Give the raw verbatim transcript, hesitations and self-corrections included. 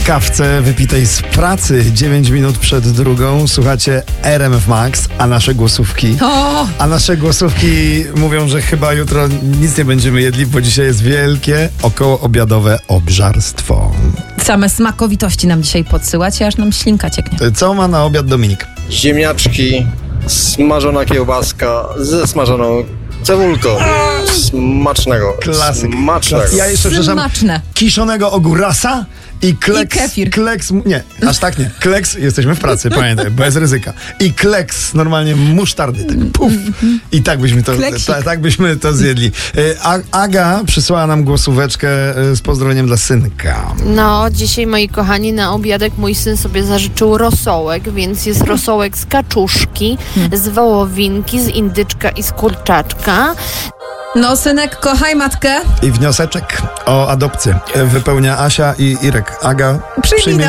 Kawce wypitej z pracy dziewięć minut przed drugą. Słuchacie R M F Max, a nasze głosówki. O! A nasze głosówki mówią, że chyba jutro nic nie będziemy jedli, bo dzisiaj jest wielkie okołoobiadowe obżarstwo. Same smakowitości nam dzisiaj podsyłacie, aż nam ślinka cieknie. Co ma na obiad Dominik? Ziemniaczki, smażona kiełbaska ze smażoną cebulką. Smacznego. Klasyk. Smacznego. Ja jeszcze przepraszam, Smaczne. kiszonego ogórasa i kleks. I kefir. Kleks, nie, aż tak nie. Kleks, jesteśmy w pracy, pamiętaj, bez ryzyka. I kleks, normalnie musztardy, tak puf. I tak byśmy to, ta, tak byśmy to zjedli. A, Aga przysłała nam głosóweczkę z pozdrowieniem dla synka. No, dzisiaj, moi kochani, na obiadek mój syn sobie zażyczył rosołek, więc jest rosołek z kaczuszki, z wołowinki, z indyczka i z kurczaczka. No, synek, kochaj matkę. I wnioseczek o adopcję wypełnia Asia i Irek. Aga, Przyjmij